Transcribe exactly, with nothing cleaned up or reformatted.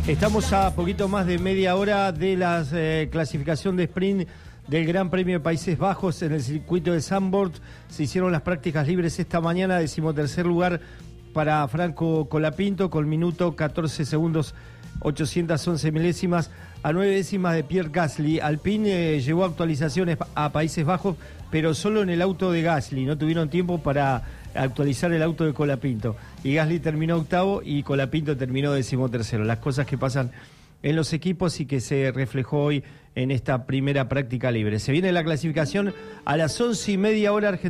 Estamos a poquito más de media hora de la eh, clasificación de sprint del Gran Premio de Países Bajos en el circuito de Zandvoort. Se hicieron las prácticas libres esta mañana, decimotercer lugar para Franco Colapinto con minuto catorce segundos ochocientas once milésimas a nueve décimas de Pierre Gasly. Alpine eh, llevó actualizaciones a Países Bajos, pero solo en el auto de Gasly, no tuvieron tiempo para actualizar el auto de Colapinto. Y Gasly terminó octavo y Colapinto terminó decimotercero. Las cosas que pasan en los equipos y que se reflejó hoy en esta primera práctica libre. Se viene la clasificación a las once y media hora argentina.